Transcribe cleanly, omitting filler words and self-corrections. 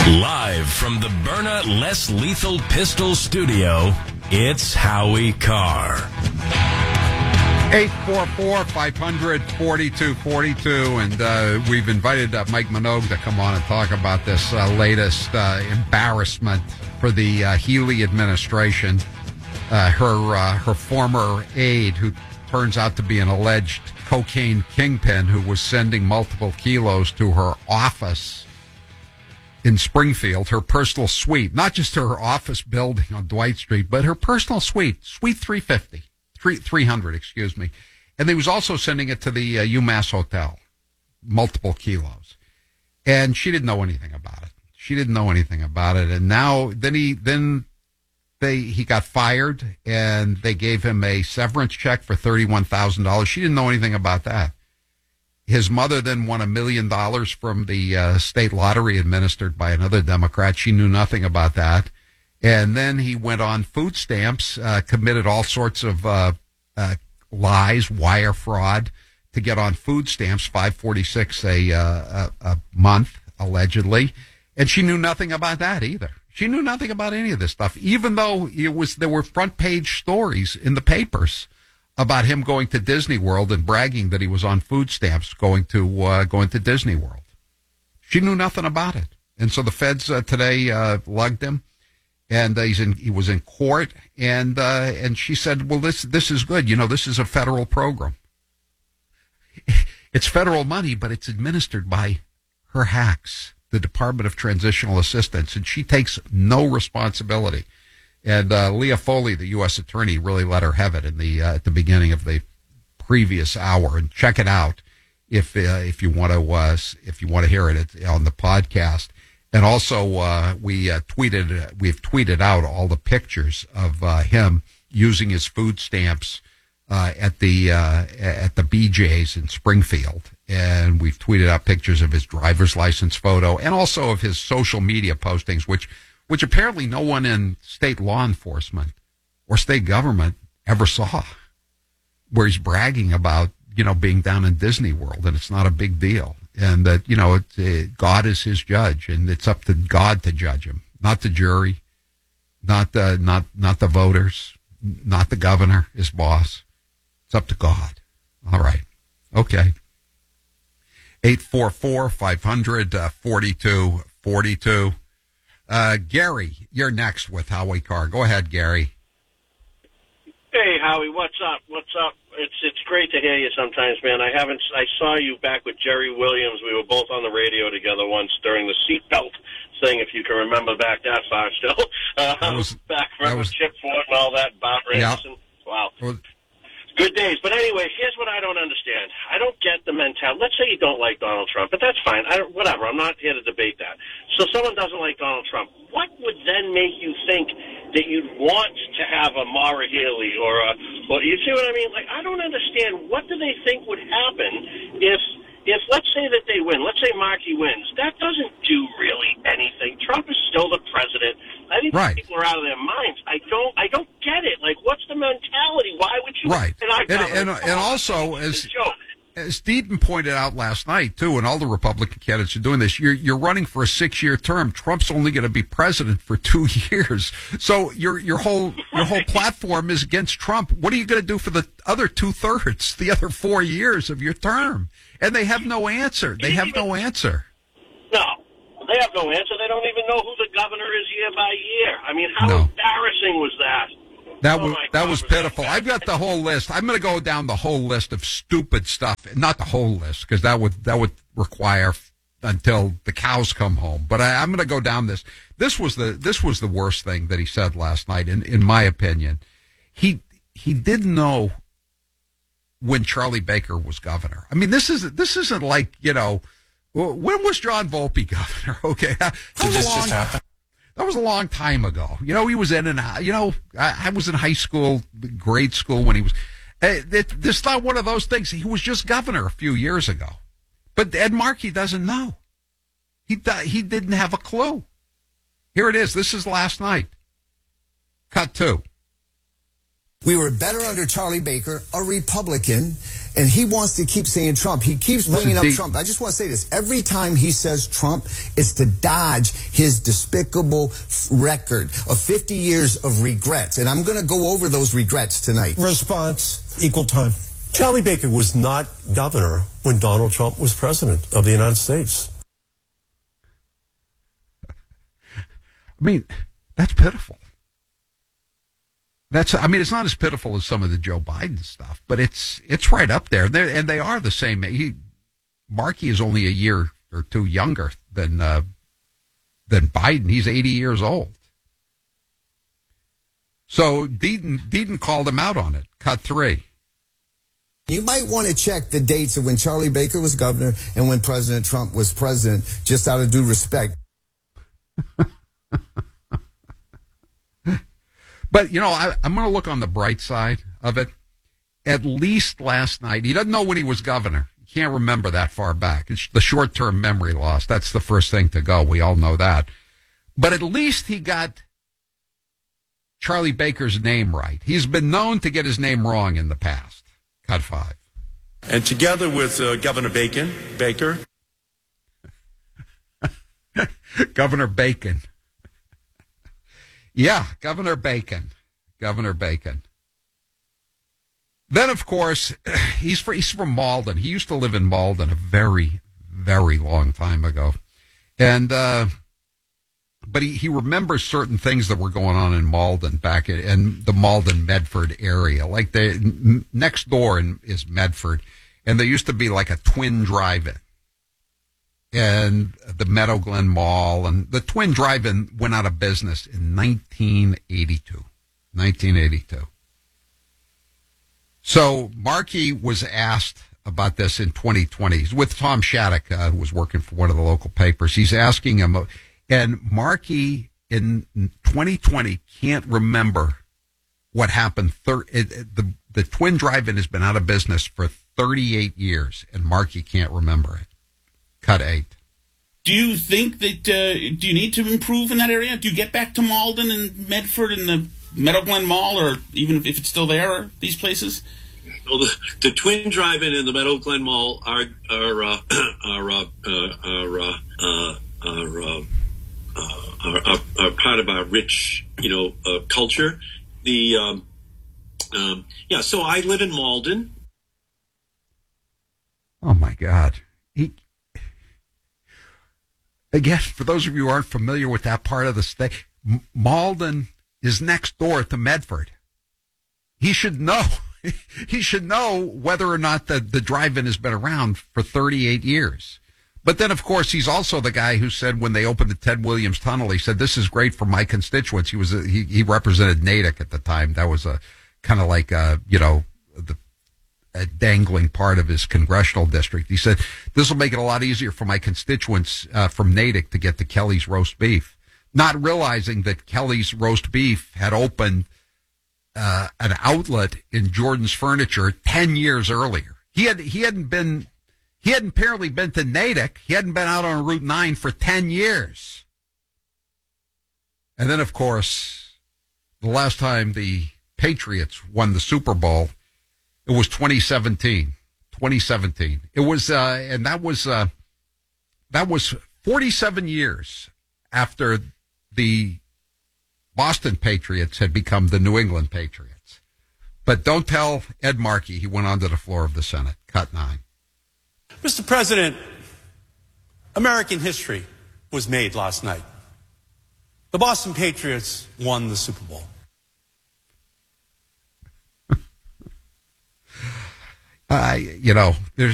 Live from the Byrna Less Lethal Pistol Studio, it's Howie Carr. 844-500-4242, and we've invited Mike Minogue to come on and talk about this latest embarrassment for the Healy administration. Her former aide, who turns out to be an alleged cocaine kingpin who was sending multiple kilos to her office in Springfield, her personal suite, not just her office building on Dwight Street, but her personal suite, Suite 300, excuse me. And he was also sending it to the UMass Hotel, multiple kilos. And she didn't know anything about it. And now, he got fired, and they gave him a severance check for $31,000. She didn't know anything about that. His mother then won $1 million from the state lottery administered by another Democrat. She knew nothing about that. And then he went on food stamps, committed all sorts of lies, wire fraud to get on food stamps, $5.46 a month, allegedly. And she knew nothing about that either. She knew nothing about any of this stuff, even though there were front page stories in the papers about him going to Disney World and bragging that he was on food stamps going to Disney World. She knew nothing about it. And so the feds today lugged him, and he was in court, and she said, well, this is good. You know, this is a federal program. It's federal money, but it's administered by her hacks, the Department of Transitional Assistance, and she takes no responsibility. And Leah Foley, the U.S. attorney, really let her have it at the beginning of the previous hour. And check it out if you want to hear it on the podcast. And also we've tweeted out all the pictures of him using his food stamps at the BJ's in Springfield. And we've tweeted out pictures of his driver's license photo and also of his social media postings, which apparently no one in state law enforcement or state government ever saw, where he's bragging about, being down in Disney World, and it's not a big deal. And that, God is his judge, and it's up to God to judge him, not the jury, not the voters, not the governor, his boss. It's up to God. All right. Okay. 844-500-4242. Gary, you're next with Howie Carr. Go ahead, Gary. Hey, Howie, what's up? It's great to hear you sometimes, man. I saw you back with Jerry Williams. We were both on the radio together once during the seatbelt thing, if you can remember back that far still. Back from Chip Ford and all that, Bob Randerson. Yeah. Wow. Good days. But anyway, here's what I don't understand. I don't get the mentality. Let's say you don't like Donald Trump, but that's fine. Whatever. I'm not here to debate that. So someone doesn't like Donald Trump. What would then make you think that you'd want to have a Maura Healey or you see what I mean? Like, I don't understand. What do they think would happen if let's say that they win, let's say Markey wins, that doesn't do really anything. Trump is still the president. I think people are out of their minds. I don't get it. Like, what's the mentality? Why would you? Right. And also, as Deaton pointed out last night, too, and all the Republican candidates are doing this, you're running for a 6-year term. Trump's only going to be president for 2 years. So your whole platform is against Trump. What are you going to do for the other 2/3, the other 4 years of your term? And they have no answer. No, they have no answer. They don't even know who the governor is year by year. I mean, how embarrassing was that? That was pitiful. I've got the whole list. I'm going to go down the whole list of stupid stuff. Not the whole list, because that would require until the cows come home. But I'm going to go down this. This was the worst thing that he said last night, in my opinion. He didn't know when Charlie Baker was governor. I mean, this isn't like, when was John Volpe governor? Okay, that was a long time ago. He was in and out. I was in high school, grade school when he was. This is not one of those things. He was just governor a few years ago. But Ed Markey doesn't know. He didn't have a clue. Here it is. This is last night. Cut 2. We were better under Charlie Baker, a Republican. And he wants to keep saying Trump. He keeps bringing up Listen, Trump. I just want to say this. Every time he says Trump, it's to dodge his despicable record of 50 years of regrets. And I'm going to go over those regrets tonight. Response, equal time. Charlie Baker was not governor when Donald Trump was president of the United States. I mean, that's pitiful. It's not as pitiful as some of the Joe Biden stuff, but it's right up there. And they are the same. Markey is only a year or two younger than Biden. He's 80 years old. So Deaton called him out on it. Cut 3. You might want to check the dates of when Charlie Baker was governor and when President Trump was president, just out of due respect. But, I'm going to look on the bright side of it. At least last night, he doesn't know when he was governor. He can't remember that far back. It's the short-term memory loss. That's the first thing to go. We all know that. But at least he got Charlie Baker's name right. He's been known to get his name wrong in the past. Cut 5. And together with Governor Baker. Governor Bacon. Yeah, Governor Bacon. Then, of course, he's from Malden. He used to live in Malden a very, very long time ago. And, but he remembers certain things that were going on in Malden back in the Malden-Medford area. Like next door is Medford. And there used to be like a twin drive-in. And the Meadow Glen Mall, and the Twin Drive-In went out of business in 1982. So Markey was asked about this in 2020 with Tom Shattuck, who was working for one of the local papers. He's asking him, and Markey in 2020 can't remember what happened. The Twin Drive-In has been out of business for 38 years, and Markey can't remember it. Cut 8. Do you think that, do you need to improve in that area? Do you get back to Malden and Medford and the Meadow Glen Mall, or even if it's still there, or these places? Well, the Twin Drive-In and the Meadow Glen Mall are part of our rich, culture. So I live in Malden. Oh my God. Again, for those of you who aren't familiar with that part of the state, Malden is next door to Medford. He should know. He should know whether or not the drive-in has been around for 38 years. But then, of course, he's also the guy who said when they opened the Ted Williams Tunnel, he said, "This is great for my constituents." He represented Natick at the time. That was a kind of like a dangling part of his congressional district. He said, "This will make it a lot easier for my constituents from Natick to get to Kelly's roast beef," not realizing that Kelly's roast beef had opened an outlet in Jordan's Furniture 10 years earlier. He hadn't apparently been to Natick. He hadn't been out on Route 9 for 10 years. And then, of course, the last time the Patriots won the Super Bowl, it was 2017. It was, and that was 47 years after the Boston Patriots had become the New England Patriots. But don't tell Ed Markey he went onto the floor of the Senate. Cut 9. Mr. President, American history was made last night. The Boston Patriots won the Super Bowl. There's